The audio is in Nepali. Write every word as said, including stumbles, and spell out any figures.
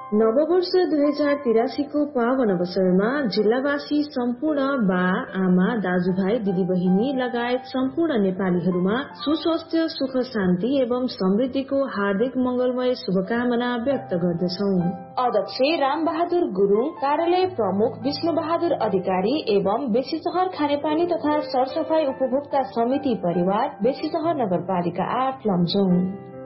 नववर्ष दुई हजार तिरासी को पावन अवसरमा जिल्लावासी सम्पूर्ण बा आमा दाजुभाइ दिदीबहिनी लगायत सम्पूर्ण नेपालीहरूमा सुस्वास्थ्य सुख शान्ति एवं समृद्धिको हार्दिक मंगलमय शुभकामना व्यक्त गर्दछौ। अध्यक्ष राम बहादुर गुरुङ, कार्यालय प्रमुख विष्णु बहादुर अधिकारी एवं बेसी शहर खानेपानी तथा सरसफाई उपभोक्ता समिति परिवार बेसी शहर नगरपालिका आठ लमजुङ।